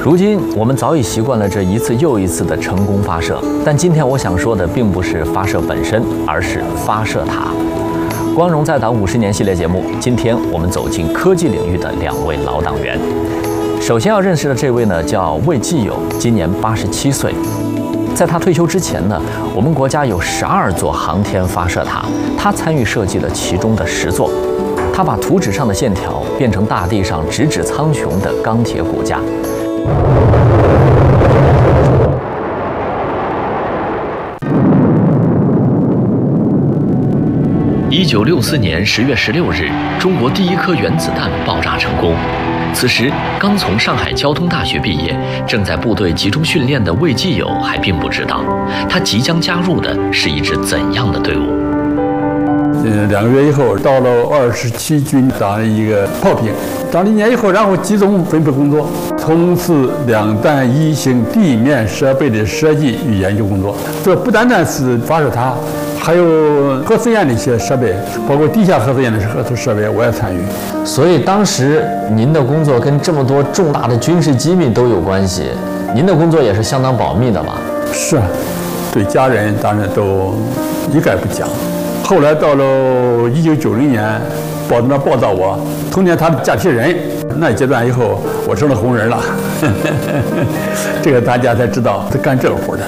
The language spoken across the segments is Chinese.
如今我们早已习惯了这一次又一次的成功发射，但今天我想说的并不是发射本身，而是发射塔。光荣在党50年系列节目，今天我们走进科技领域的2位老党员。首先要认识的这位呢，叫魏继友，今年87岁。在他退休之前呢，我们国家有12座航天发射塔，他参与设计了其中的10座。他把图纸上的线条变成大地上直指苍穹的钢铁骨架。1964年10月16日，中国第一颗原子弹爆炸成功。此时，刚从上海交通大学毕业，正在部队集中训练的魏继友还并不知道，他即将加入的是一支怎样的队伍。 2个月以后，到了27军当一个炮兵，当了1年以后，然后集中分配工作，从事两弹一型地面设备的设计与研究工作。这不单单是发射塔，还有核试验的一些设备，包括地下核试验的设备，我也参与。 所以当时您的工作跟这么多重大的军事机密都有关系，您的工作也是相当保密的吧？ 是，对家人当然都一概不讲。后来到了1990年，报纸上报道我童年他的假题人，那阶段以后，我成了红人了。这个大家才知道他干这个活的。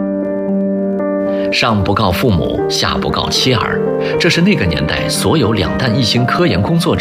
上不告父母，下不告妻儿，这是那个年代所有两弹一星科研工作者